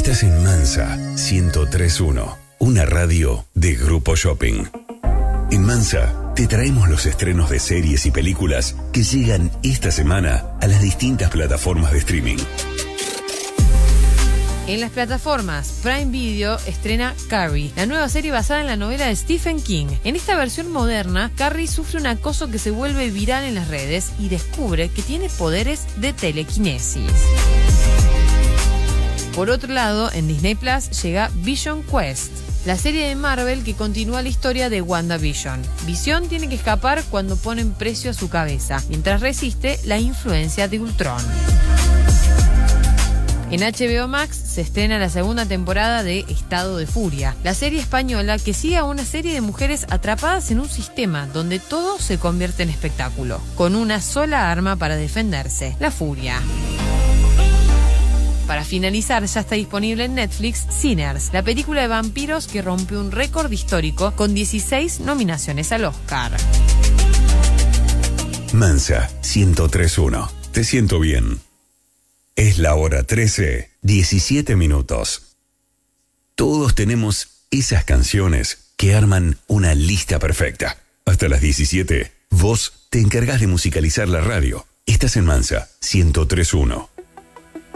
Estás en Mansa 103.1, una radio de Grupo Shopping. En Mansa te traemos los estrenos de series y películas que llegan esta semana a las distintas plataformas de streaming. En las plataformas, Prime Video estrena Carrie, la nueva serie basada en la novela de Stephen King. En esta versión moderna, Carrie sufre un acoso que se vuelve viral en las redes y descubre que tiene poderes de telequinesis. Por otro lado, en Disney Plus llega Vision Quest, la serie de Marvel que continúa la historia de WandaVision. Visión tiene que escapar cuando ponen precio a su cabeza, mientras resiste la influencia de Ultron. En HBO Max se estrena la segunda temporada de Estado de Furia, la serie española que sigue a una serie de mujeres atrapadas en un sistema donde todo se convierte en espectáculo, con una sola arma para defenderse, la furia. Para finalizar, ya está disponible en Netflix Sinners, la película de vampiros que rompió un récord histórico con 16 nominaciones al Oscar. Mansa 103.1. Te siento bien. Es la hora 13, 17 minutos. Todos tenemos esas canciones que arman una lista perfecta. Hasta las 17, vos te encargás de musicalizar la radio. Estás en Mansa 103.1.